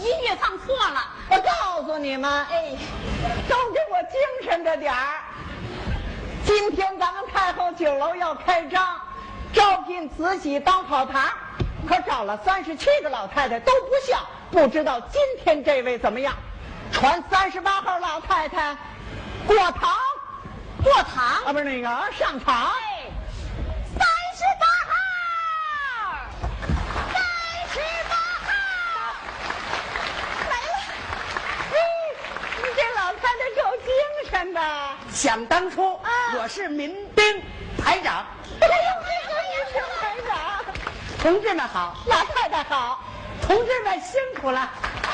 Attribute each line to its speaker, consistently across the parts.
Speaker 1: 音乐放错了。
Speaker 2: 我告诉你们，
Speaker 1: 哎，
Speaker 2: 都给我精神着点儿。今天咱们太后酒楼要开张，招聘慈禧当跑堂，可找了37个老太太都不像，不知道今天这位怎么样？传38号老太太过堂，
Speaker 1: 过堂
Speaker 2: 啊，不是那个上场。
Speaker 1: 哎，38号，38号，来了。
Speaker 2: 你这老太太够精神的。
Speaker 3: 想当初，我是民兵排长。
Speaker 2: 哎呦，这个也是排长。
Speaker 3: 同志们好，
Speaker 2: 老太太好。
Speaker 3: 同志们辛苦了。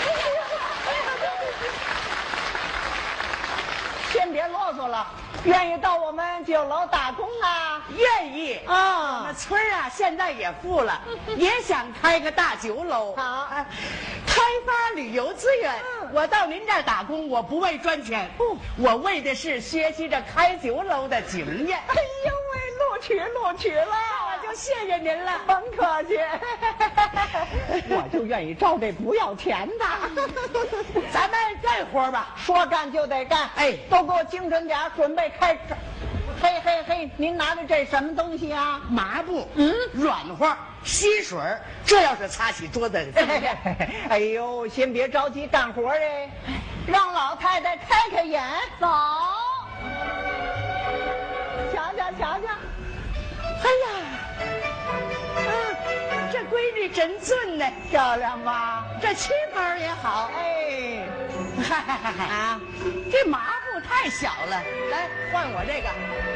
Speaker 2: 先别啰嗦了，愿意到我们酒楼打工啊？
Speaker 3: 愿意
Speaker 2: 啊
Speaker 3: 我们村啊，现在也富了，也想开个大酒楼。
Speaker 2: 好
Speaker 3: 开发旅游资源。我到您这儿打工，我不为赚钱，我为的是学习着开酒楼的经验。
Speaker 2: 哎呦喂，录取了，
Speaker 3: 我就谢谢您了。
Speaker 2: 甭客气。我就愿意招这不要钱的。
Speaker 3: 咱们干活吧，
Speaker 2: 说干就得干。
Speaker 3: 哎
Speaker 2: 都给我精神点，准备开始。嘿嘿嘿，您拿着这什么东西啊？
Speaker 3: 麻布，软和，吸水，这要是擦起桌子，
Speaker 2: 哎呦，先别着急干活哎，让老太太开开眼。
Speaker 1: 走，
Speaker 2: 瞧瞧瞧瞧，
Speaker 3: 哎呀，这闺女真俊呢，
Speaker 2: 漂亮吧？
Speaker 3: 这旗袍也好。
Speaker 2: 哎，
Speaker 3: 啊，这麻布太小了，来换我这个。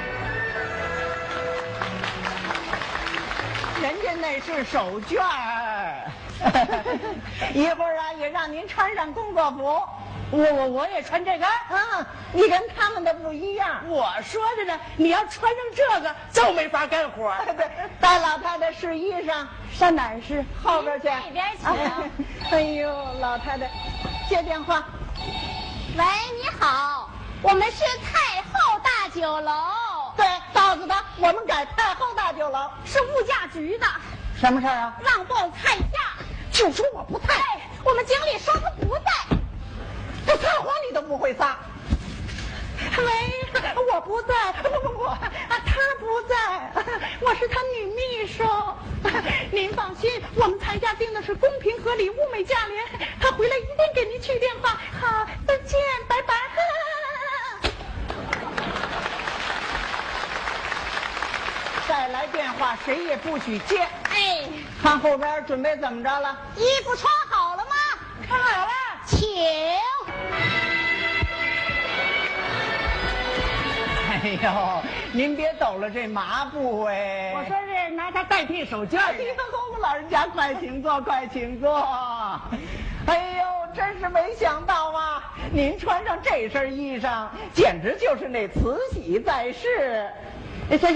Speaker 2: 人家那是手绢儿。一会儿啊，也让您穿上工作服。
Speaker 3: 我也穿这个。
Speaker 2: 你跟他们的不一样。
Speaker 3: 我说的呢，你要穿上这个就没法干活。
Speaker 2: 对，带老太太试衣裳，上哪儿试？后边去。
Speaker 1: 那边请。
Speaker 2: 哎呦，老太太，接电话。
Speaker 1: 喂，你好，我们是太后大酒楼，
Speaker 2: 对，告诉他我们改太后大酒楼。
Speaker 1: 是物价局的，
Speaker 2: 什么事儿啊？
Speaker 1: 让报菜价。
Speaker 2: 就说我不在。
Speaker 1: 哎，我们经理说他不在。
Speaker 2: 这撒谎你都不会撒。喂，我不在，不，他不在，我是他女秘书。您放心，我们菜价定的是公平合理、物美价廉。他回来一定给您去电话。好，再见，拜拜。再来电话，谁也不许接。
Speaker 1: 哎，
Speaker 2: 看后边准备怎么着了？
Speaker 1: 衣服穿好了吗？
Speaker 2: 看好了，
Speaker 1: 请。
Speaker 2: 哎呦，您别抖了这麻布哎！
Speaker 3: 我说是拿它代替手绢。
Speaker 2: 哎呦，老人家快请坐，快请坐。哎呦，真是没想到啊！您穿上这身衣裳，简直就是那慈禧在世。